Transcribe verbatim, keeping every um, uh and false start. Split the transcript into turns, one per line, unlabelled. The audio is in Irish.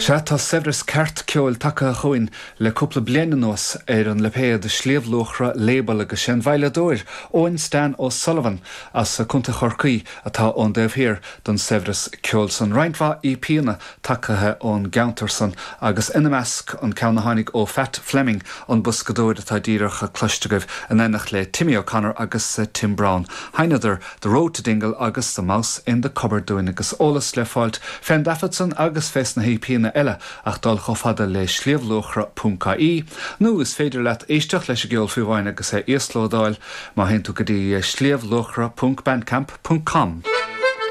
Se tá Severus ceart ceol take a chuin le cúpla bliana nuas ar an lepéad sléomhlóchra lébal agus sin bhaile dóir Owen Stan O'Sullivan as a cunta chorcaí atá ón déobhhir don Severus ceol san Reinfha í píana takethe ón Gaunterson agus ina measc an ceanna tháinig ó Fat Fleming an buscadóir atá díreach a cluisteagah an éineach le Timmy O'Connor agus uh, Tim Brown. Haineidir The Road to Dingle agus The Mouse in the Cupboard doing agus ólas le fáilt Fen Davidson agus fés na hí píana eile ach dal chofada le sléomhlóchra.caí. Nú is féidir leat éisteach leis a gceol fiú bhain agus é íoslódáil má hen tú go dtí sléomhlóchra.bandcamp.com.